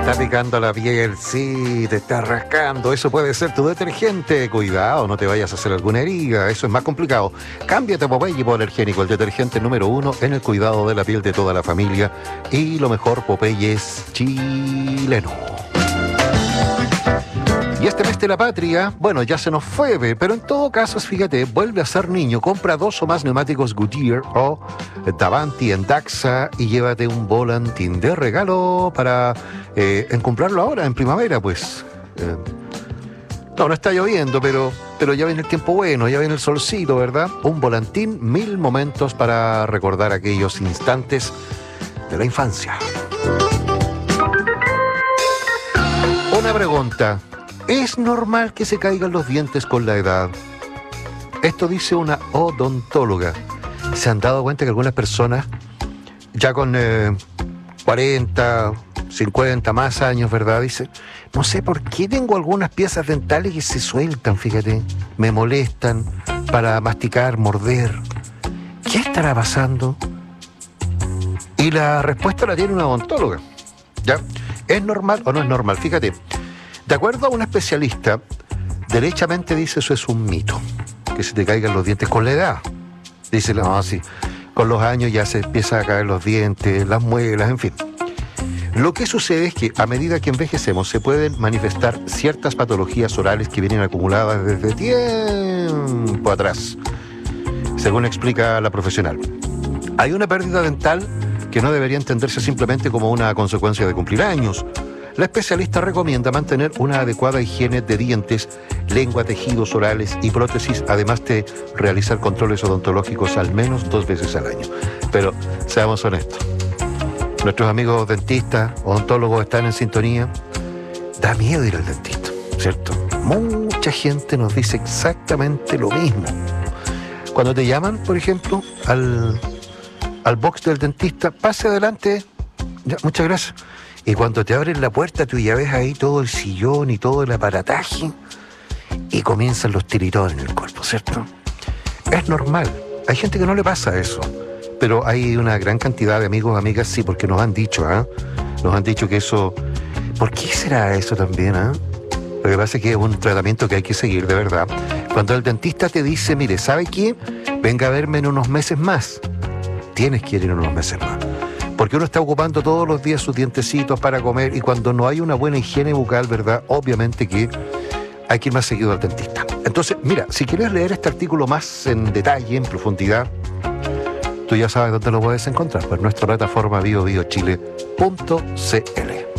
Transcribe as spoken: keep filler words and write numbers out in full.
está picando la piel, sí, te está rascando, eso puede ser tu detergente. Cuidado, no te vayas a hacer alguna herida, eso es más complicado. Cámbiate a Popeye Hipoalergénico, el detergente número uno en el cuidado de la piel de toda la familia. Y lo mejor, Popeye es chileno. Y este mes de la patria, bueno, ya se nos fue, pero en todo caso, fíjate, vuelve a ser niño, compra dos o más neumáticos Goodyear o Davanti en Daxa y llévate un volantín de regalo para eh, en comprarlo ahora, en primavera, pues. Eh, no, no está lloviendo, pero, pero ya viene el tiempo bueno, ya viene el solcito, ¿verdad? Un volantín, mil momentos para recordar aquellos instantes de la infancia. Una pregunta. ¿Es normal que se caigan los dientes con la edad? Esto dice una odontóloga. ¿Se han dado cuenta que algunas personas, ya con eh, cuarenta, cincuenta más años, ¿verdad? Dice, no sé por qué tengo algunas piezas dentales que se sueltan, fíjate, me molestan para masticar, morder. ¿Qué estará pasando? Y la respuesta la tiene una odontóloga. ¿Ya? ¿Es normal o no es normal? Fíjate. De acuerdo a un especialista, derechamente dice eso es un mito, que se te caigan los dientes con la edad. Dice, no, sí, con los años ya se empiezan a caer los dientes, las muelas, en fin. Lo que sucede es que a medida que envejecemos se pueden manifestar ciertas patologías orales que vienen acumuladas desde tiempo atrás, según explica la profesional. Hay una pérdida dental que no debería entenderse simplemente como una consecuencia de cumplir años. La especialista recomienda mantener una adecuada higiene de dientes, lengua, tejidos orales y prótesis, además de realizar controles odontológicos al menos dos veces al año. Pero seamos honestos, nuestros amigos dentistas, odontólogos están en sintonía. Da miedo ir al dentista, ¿cierto? Mucha gente nos dice exactamente lo mismo. Cuando te llaman, por ejemplo, al, al box del dentista, pase adelante, ya, muchas gracias. Y cuando te abren la puerta, tú ya ves ahí todo el sillón y todo el aparataje y comienzan los tiritones en el cuerpo, ¿cierto? Es normal. Hay gente que no le pasa eso, pero hay una gran cantidad de amigos, amigas, sí, porque nos han dicho, ¿ah? ¿eh? Nos han dicho que eso... ¿Por qué será eso también, ah? ¿eh? Lo que pasa es que es un tratamiento que hay que seguir, de verdad. Cuando el dentista te dice, mire, ¿sabe qué? Venga a verme en unos meses más. Tienes que ir en unos meses más. Porque uno está ocupando todos los días sus dientecitos para comer y cuando no hay una buena higiene bucal, ¿verdad? Obviamente que hay que ir más seguido al dentista. Entonces, mira, si quieres leer este artículo más en detalle, en profundidad, tú ya sabes dónde lo puedes encontrar, por nuestra plataforma bio bio chile punto c l.